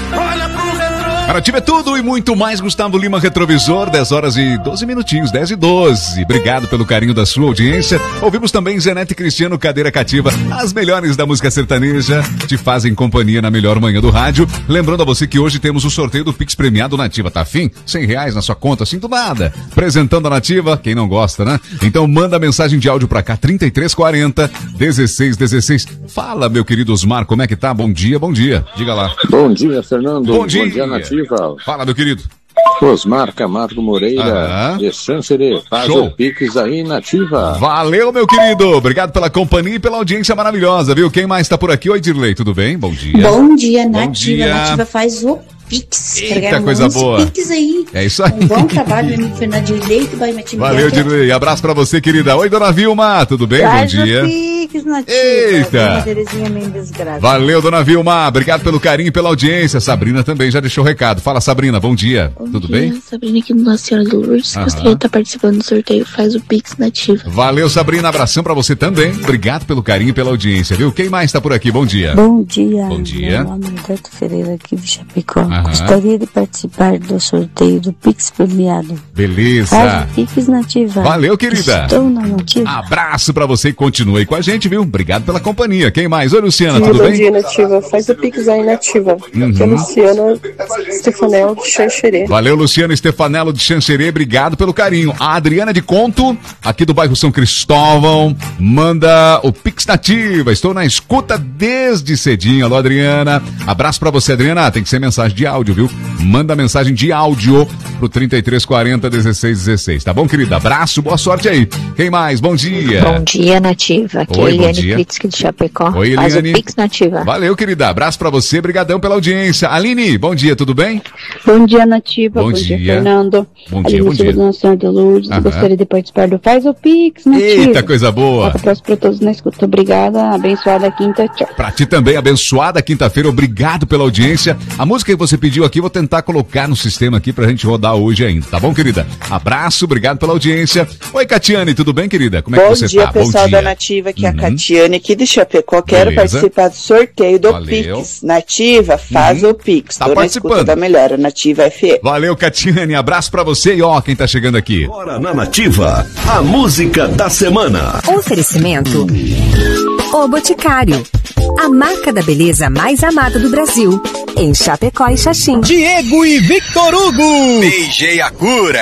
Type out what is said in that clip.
A Nativa é tudo e muito mais. Gustavo Lima, Retrovisor, 10 horas e 12 minutinhos, 10 e 12. Obrigado pelo carinho da sua audiência. Ouvimos também Zenete e Cristiano, Cadeira Cativa. As melhores da música sertaneja te fazem companhia na melhor manhã do rádio. Lembrando a você que hoje temos o sorteio do Pix Premiado Nativa. Tá afim? R$100 na sua conta, assim do nada. Apresentando a Nativa, quem não gosta, né? Então manda mensagem de áudio pra cá, 3340 1616. Fala, meu querido Osmar, como é que tá? Bom dia, bom dia. Diga lá. Bom dia, Fernando. Bom dia, Nativa. Fala, meu querido. Osmar Camargo Moreira, de Xanxerê. Faz Show. o Pix aí, Nativa. Valeu, meu querido. Obrigado pela companhia e pela audiência maravilhosa, viu? Quem mais tá por aqui? Oi, Dirley, tudo bem? Bom dia. Bom dia, Nativa. Bom dia. Nativa faz o Pix. Eita, coisa boa. Pix aí. É isso aí. Um bom trabalho, meu amigo Fernando Dirley. Valeu, Dirley. Abraço pra você, querida. Oi, dona Vilma, tudo bem? Faz bom dia. O Pix, Nativa. Eita. Terezinha Mendes Graça. Valeu, dona Vilma. Obrigado pelo carinho e pela audiência. Sabrina também já deixou o recado. Fala, Sabrina, bom dia. Tudo bem? Sabrina aqui do Nossa Senhora do Lourdes. Gostaria de estar participando do sorteio. Faz o Pix Nativa. Valeu, Sabrina. Abração pra você também. Obrigado pelo carinho e pela audiência, viu? Quem mais tá por aqui? Bom dia. Bom dia. Bom dia. Meu nome é Humberto Ferreira aqui de Chapecó. Gostaria de participar do sorteio do Pix Premiado. Beleza. Faz o Pix Nativa. Valeu, querida. Estou na Nativa. Abraço pra você e continue aí com a gente, viu? Obrigado pela companhia. Quem mais? Oi, Luciana, tudo bem? Bom dia, Nativa. Faz o Pix aí, Nativa. Aqui é Luciana Stefanel de Xanxerê. Valeu, Luciana Stefanello de Xanxerê. Obrigado pelo carinho. A Adriana de Conto, aqui do bairro São Cristóvão, manda o Pix Nativa. Estou na escuta desde cedinho. Alô, Adriana. Abraço pra você, Adriana. Tem que ser mensagem de áudio, viu? Manda mensagem de áudio pro 3340 1616. Tá bom, querida? Abraço, boa sorte aí. Quem mais? Bom dia. Bom dia, Nativa. Aqui Oi, é bom Eliane dia. Kritsky de Chapecó. Oi, Faz Eliane. o Pix Nativa. Valeu, querida. Abraço pra você. Brigadão pela audiência. Aline, bom dia, tudo bem? Bom dia, Nativa. Bom dia. Fernando. Bom dia, bom dia. Nossa Senhora de Lourdes. Gostaria de participar do Faz o Pix Nativa. Eita, coisa boa. Abraço pra todos na escuta. Obrigada. Abençoada quinta. Tchau. Pra ti também, abençoada quinta-feira. Obrigado pela audiência. A música que você pediu aqui, vou tentar colocar no sistema aqui pra gente rodar hoje ainda. Tá bom, querida? Abraço, obrigado pela audiência. Oi, Catiane, tudo bem, querida? Como é que você Bom dia, tá? pessoal Bom dia. da Nativa, aqui é a Catiane, aqui de Chapecó. Quero participar do sorteio do Pix. Nativa, faz o Pix. Tá Tô na participando. escuta da melhor, a Nativa FM. Valeu, Catiane. Abraço pra você e ó, quem tá chegando aqui. Agora na Nativa, a música da semana. Oferecimento O Boticário, a marca da beleza mais amada do Brasil, em Chapecó e Xaxim. Diego e Victor Hugo. Beijei a cura.